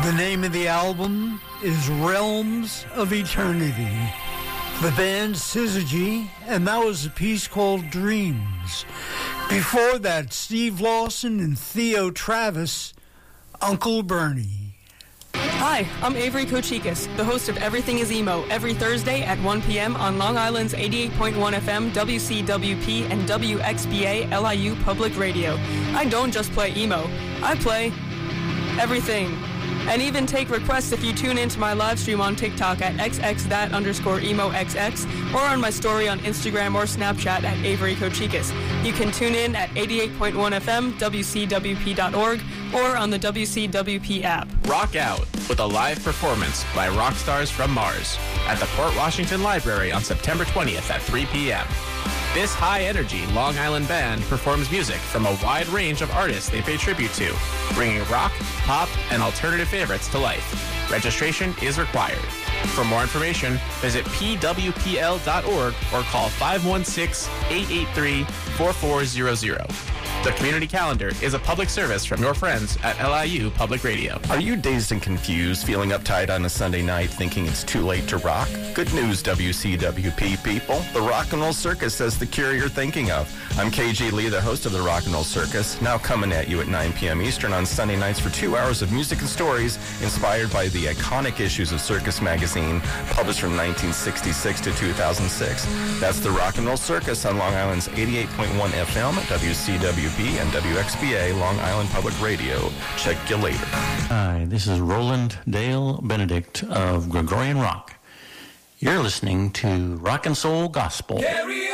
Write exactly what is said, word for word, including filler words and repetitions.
The name of the album is Realms of Eternity. The band Syzygy, and that was a piece called Dreams. Before that, Steve Lawson and Theo Travis, Uncle Bernie. Hi, I'm Avery Kochikis, the host of Everything is Emo, every Thursday at one p.m. on Long Island's eighty-eight point one F M, W C W P, and W X B A L I U Public Radio. I don't just play emo, I play everything. And even take requests if you tune into my live stream on TikTok at xxthat underscore emoxx or on my story on Instagram or Snapchat at Avery Kochikis. You can tune in at eighty-eight point one F M, W C W P dot org, or on the W C W P app. Rock out with a live performance by rock stars from Mars at the Port Washington Library on September twentieth at three p.m. This high-energy Long Island band performs music from a wide range of artists they pay tribute to, bringing rock, pop, and alternative favorites to life. Registration is required. For more information, visit p w p l dot org or call five one six, eight eight three, four four zero zero. The community calendar is a public service from your friends at L I U Public Radio. Are you dazed and confused, feeling uptight on a Sunday night, thinking it's too late to rock? Good news, W C W P people. The Rock and Roll Circus has the cure you're thinking of. I'm K G Lee, the host of the Rock and Roll Circus, now coming at you at nine p.m. Eastern on Sunday nights for two hours of music and stories inspired by the iconic issues of Circus magazine, published from nineteen sixty-six to two thousand six. That's the Rock and Roll Circus on Long Island's eighty-eight point one F M, W C W P, and W X B A Long Island Public Radio. Check you later. Hi, this is Roland Dale Benedict of Gregorian Rock. You're listening to Rock and Soul Gospel. Carry